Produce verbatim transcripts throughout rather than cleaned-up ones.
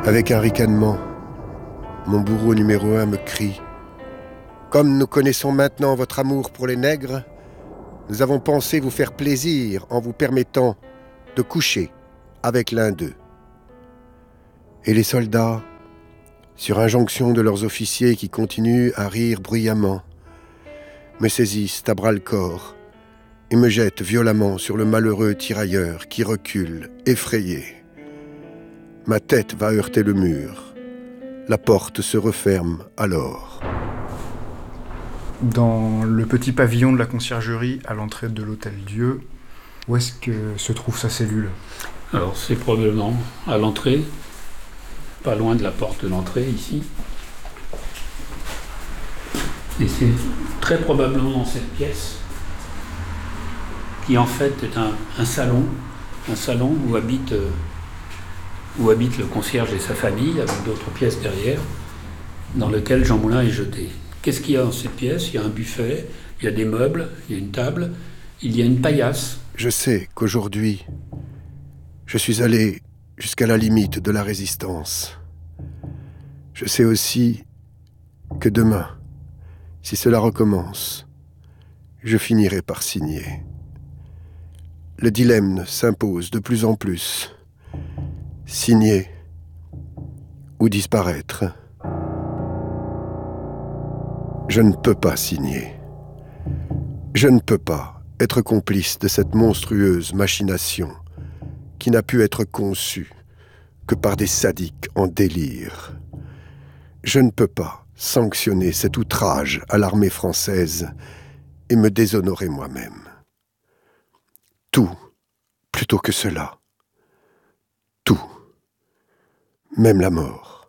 Avec un ricanement, mon bourreau numéro un me crie « Comme nous connaissons maintenant votre amour pour les nègres, nous avons pensé vous faire plaisir en vous permettant de coucher avec l'un d'eux. » Et les soldats, sur injonction de leurs officiers qui continuent à rire bruyamment, me saisissent à bras-le-corps et me jettent violemment sur le malheureux tirailleur qui recule, effrayé. Ma tête va heurter le mur. La porte se referme alors. Dans le petit pavillon de la conciergerie à l'entrée de l'Hôtel-Dieu, où est-ce que se trouve sa cellule ? Alors c'est probablement à l'entrée, pas loin de la porte de l'entrée ici. Et c'est très probablement dans cette pièce, qui en fait est un, un salon, un salon où habite, euh, où habite le concierge et sa famille, avec d'autres pièces derrière, dans lequel Jean Moulin est jeté. Qu'est-ce qu'il y a dans cette pièce ? Il y a un buffet, il y a des meubles, il y a une table, il y a une paillasse. Je sais qu'aujourd'hui, je suis allé jusqu'à la limite de la résistance. Je sais aussi que demain, si cela recommence, je finirai par signer. Le dilemme s'impose de plus en plus. Signer ou disparaître. Je ne peux pas signer. Je ne peux pas être complice de cette monstrueuse machination qui n'a pu être conçue que par des sadiques en délire. Je ne peux pas sanctionner cet outrage à l'armée française et me déshonorer moi-même. Tout plutôt que cela. Tout. Même la mort.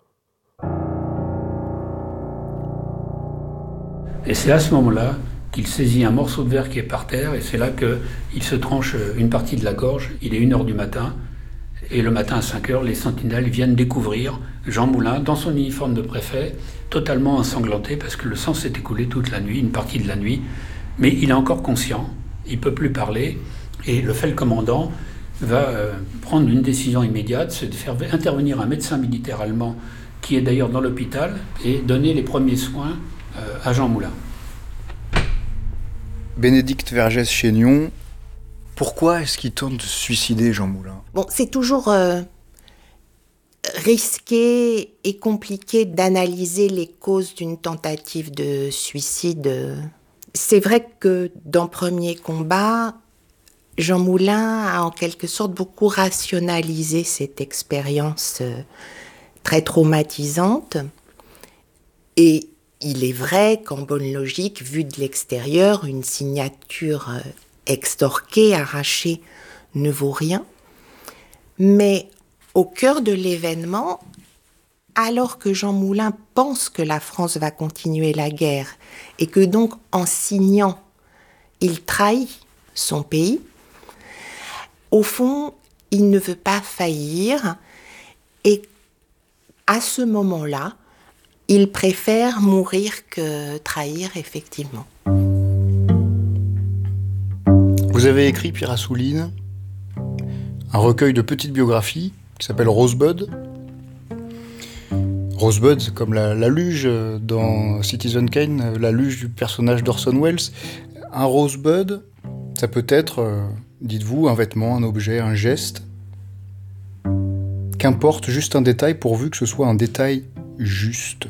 Et c'est à ce moment-là qu'il saisit un morceau de verre qui est par terre, et c'est là qu'il se tranche une partie de la gorge. Il est une heure du matin, et le matin à cinq heures, les sentinelles viennent découvrir Jean Moulin dans son uniforme de préfet, totalement ensanglanté, parce que le sang s'est écoulé toute la nuit, une partie de la nuit, mais il est encore conscient, il ne peut plus parler, et le feldcommandant va euh, prendre une décision immédiate, c'est de faire intervenir un médecin militaire allemand, qui est d'ailleurs dans l'hôpital, et donner les premiers soins euh, à Jean Moulin. Bénédicte Vergès-Chaignon, pourquoi est-ce qu'il tente de se suicider, Jean Moulin ? Bon, c'est toujours euh, risqué et compliqué d'analyser les causes d'une tentative de suicide. C'est vrai que dans Premier combat, Jean Moulin a en quelque sorte beaucoup rationalisé cette expérience euh, très traumatisante. Et il est vrai qu'en bonne logique, vu de l'extérieur, une signature euh, extorquée, arrachée, ne vaut rien. Mais au cœur de l'événement, alors que Jean Moulin pense que la France va continuer la guerre et que donc en signant, il trahit son pays, au fond, il ne veut pas faillir et à ce moment-là, il préfère mourir que trahir, effectivement. Vous avez écrit, Pierre Assouline, un recueil de petites biographies qui s'appelle Rosebud. Rosebud, c'est comme la, la luge dans Citizen Kane, la luge du personnage d'Orson Welles. Un rosebud, ça peut être, euh, dites-vous, un vêtement, un objet, un geste. Qu'importe, juste un détail pourvu que ce soit un détail juste.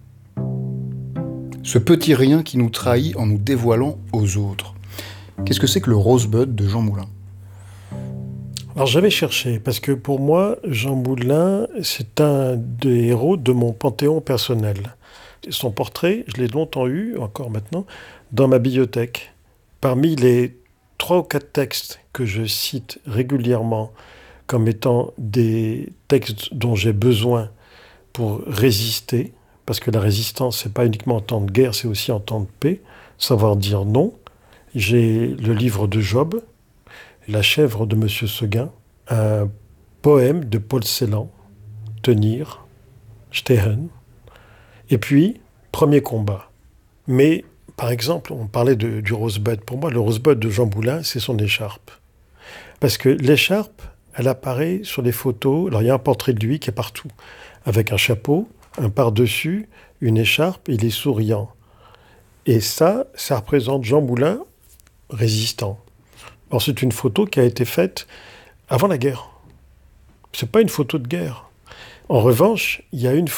Ce petit rien qui nous trahit en nous dévoilant aux autres. Qu'est-ce que c'est que le Rosebud de Jean Moulin ? Alors j'avais cherché, parce que pour moi, Jean Moulin, c'est un des héros de mon panthéon personnel. Son portrait, je l'ai longtemps eu, encore maintenant, dans ma bibliothèque. Parmi les trois ou quatre textes que je cite régulièrement comme étant des textes dont j'ai besoin pour résister, parce que la résistance, c'est pas uniquement en temps de guerre, c'est aussi en temps de paix, savoir dire non. J'ai le livre de Job, La chèvre de Monsieur Seguin, un poème de Paul Celan, Tenir, Stehen, et puis Premier combat. Mais, par exemple, on parlait de, du Rosebud. Pour moi, le Rosebud de Jean Moulin, c'est son écharpe. Parce que l'écharpe, elle apparaît sur des photos. Alors il y a un portrait de lui qui est partout, avec un chapeau, un par-dessus, une écharpe, il est souriant. Et ça, ça représente Jean Moulin résistant. Alors c'est une photo qui a été faite avant la guerre. C'est pas une photo de guerre. En revanche, il y a une